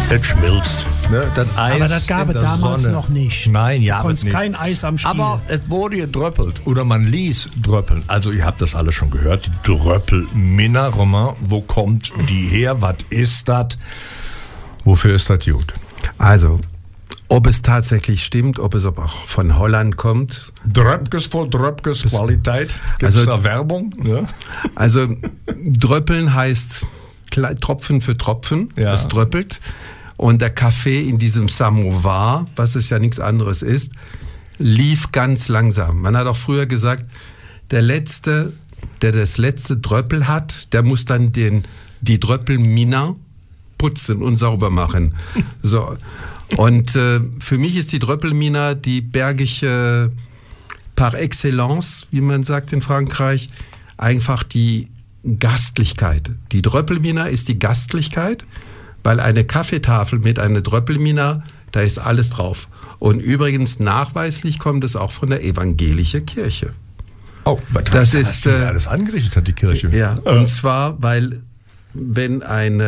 Es schmilzt. Ne? Das Eis Aber das gab es damals Sonne. noch nicht. Nein, ja, Du konntest nicht. kein Eis am Stiel. Aber es wurde gedröppelt oder man ließ dröppeln. Also ihr habt das alle schon gehört, die Dröppelminna, Romain. Wo kommt die her? Was ist das? Wofür ist das gut? Also, ob es tatsächlich stimmt, ob es aber auch von Holland kommt. Dröpkes vor Dröpkes Qualität. Gibt es Also- da Werbung? Ja. Also, Dröppeln heißt Tropfen für Tropfen. Ja. Es dröppelt. Und der Kaffee in diesem Samovar, was es ja nichts anderes ist, lief ganz langsam. Man hat auch früher gesagt, der Letzte, der das letzte Dröppel hat, der muss dann die Dröppelminna putzen und sauber machen. So. Und für mich ist die Dröppelminna die bergische par excellence, wie man sagt in Frankreich, einfach die Gastlichkeit. Die Dröppelminna ist die Gastlichkeit, weil eine Kaffeetafel mit einer Dröppelminna, da ist alles drauf. Und übrigens nachweislich kommt es auch von der evangelischen Kirche. Oh, was Das hat ist, die alles angerichtet hat, die Kirche. Ja, und zwar, weil wenn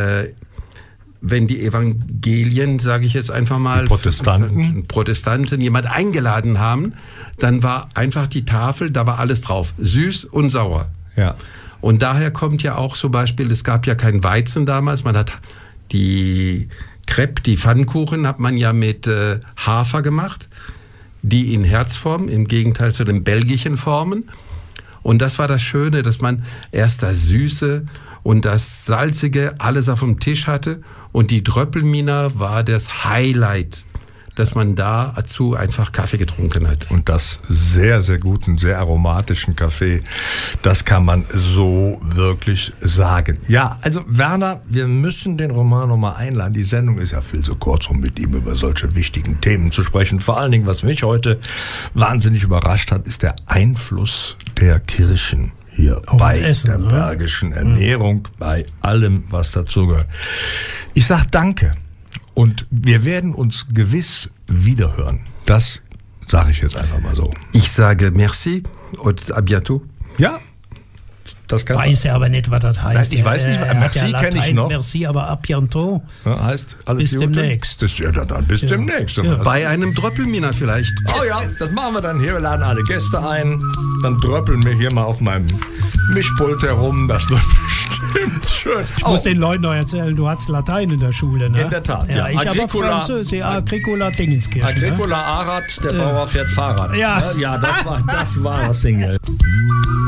die Evangelien, sage ich jetzt einfach mal, Die Protestanten. jemand eingeladen haben, dann war einfach die Tafel, da war alles drauf, süß und sauer. Ja. Und daher kommt ja auch zum Beispiel, es gab ja kein Weizen damals, man hat die Crepe, die Pfannkuchen hat man ja mit Hafer gemacht, die in Herzform, im Gegenteil zu den belgischen Formen. Und das war das Schöne, dass man erst das Süße und das Salzige alles auf dem Tisch hatte. Und die Dröppelminna war das Highlight, dass man dazu einfach Kaffee getrunken hat. Und das sehr, sehr guten, sehr aromatischen Kaffee, das kann man so wirklich sagen. Ja, also Werner, wir müssen den Romain nochmal einladen. Die Sendung ist ja viel zu kurz, um mit ihm über solche wichtigen Themen zu sprechen. Vor allen Dingen, was mich heute wahnsinnig überrascht hat, ist der Einfluss der Kirchen hier Auf bei Essen, der ne? bergischen Ernährung, bei allem, was dazugehört. Ich sag danke. Und wir werden uns gewiss wiederhören. Das sage ich jetzt einfach mal so. Ich sage merci und à bientôt. Ja, das kann Weiß er aber nicht, was das heißt. Nein, ich weiß nicht, Er hat merci ja kenn ich Latein, noch. Merci, aber à bientôt. Ja, heißt alles Bis Gute? demnächst. Ja, dann bis demnächst. Ja. Bei einem Dröppelminna vielleicht. Oh ja, das machen wir dann hier. Wir laden alle Gäste ein. Dann dröppeln wir hier mal auf meinem Mischpult herum. Das wird bestimmt schön. Ich muss den Leuten noch erzählen, du hattest Latein in der Schule, ne? In der Tat, ja. Ich aber Agricola- Französisch, ja, Agricola Dingenskirche. Ne? Agricola Arad, der Bauer fährt Fahrrad. Ja. Ja, das war das Ding.